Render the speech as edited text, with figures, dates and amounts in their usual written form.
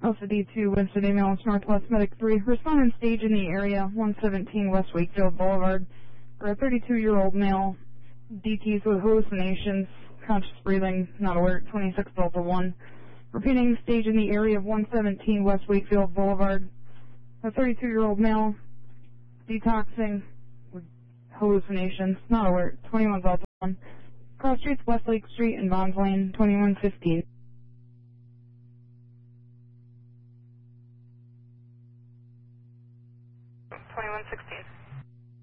Alpha D2, Winston Ambulance, Northwest Medic 3. Respondent stage in the area, 117 West Wakefield Boulevard. For a 32-year-old male, DTs with hallucinations, conscious breathing, not alert, 26 Delta 1. Repeating, stage in the area of 117 West Wakefield Boulevard. A 32-year-old male, detoxing with hallucinations, not alert, 21 Delta 1. Cross streets, Westlake Street and Bonds Lane, 2115.